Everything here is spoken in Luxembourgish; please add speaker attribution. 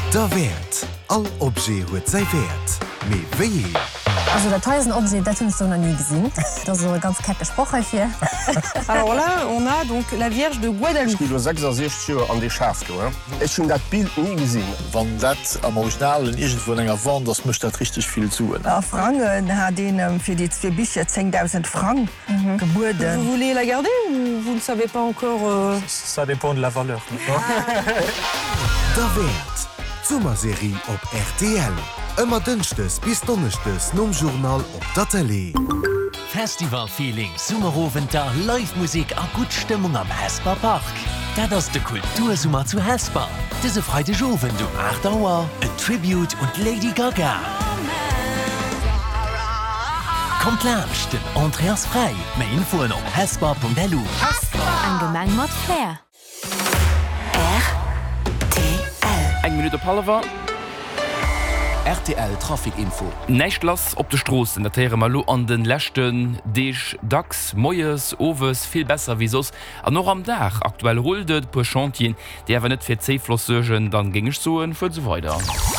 Speaker 1: Der Wert. All Objekt huet sei Wert. Mais wéi?
Speaker 2: Also der teuersten Objekt, das hast du noch nie gesehen. Das ist so eine ganz kecke Sprache hier.
Speaker 3: Alors là, on a donc la Vierge de Guadalupe.
Speaker 4: Ich bin 66 Jahre an die Schaf gegangen. Ich habe das Bild nie gesehen.
Speaker 5: Wenn das am Originalen irgendwo in einer Wand, das muss das richtig viel tun.
Speaker 6: Franken hat den für die 2 Bücher 10.000 Franken geboten.
Speaker 3: Vous voulez la garder ou vous ne savez pas encore
Speaker 5: Ça dépend de la valeur.
Speaker 1: Der Wert. Sommerserie op RTL. Immer dünstes bis donnerstes nom Journal op der Tele.
Speaker 7: Festivalfeeling, Summerowenter, Live-Musik a gut Stimmung am Hesper Park. Dat ass de Kultursummer zu Hesper. Dise freite Joven du 8 Dauer, en Tribute und Lady Gaga. Kommt lärmcht den Andreas frei. Mehr Infoen op hesper.lu.
Speaker 8: Ein Gemeng mat Flair.
Speaker 9: Eg Minute Palaver.
Speaker 7: RTL Trafikinfo.
Speaker 9: Nächt lass op de Strossen, der Tere Malo an den Lächten, Deeg, Dacks, Moies, Owes, viel besser wie sos. An noch am Dach aktuell holdet pu Chantien, die awer net fir Zeeflossøgen, dann ging ich soen fu so weiter.